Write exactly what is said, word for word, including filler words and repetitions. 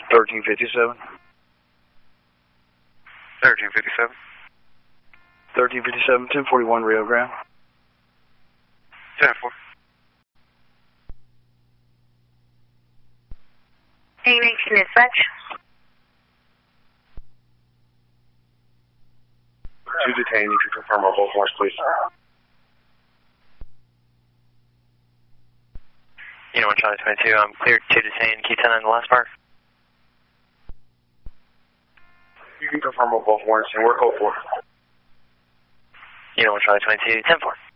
thirteen fifty-seven. thirteen fifty-seven. thirteen fifty-seven, ten forty-one Rio Grande. ten four. eight eighteen dispatch. To detain, you can confirm on both warrants, please. You know, one Charlie twenty-two, I'm cleared to detain. Key ten on the last bar. You can confirm on both warrants, and we're code four. You know, one Charlie twenty-two, ten four.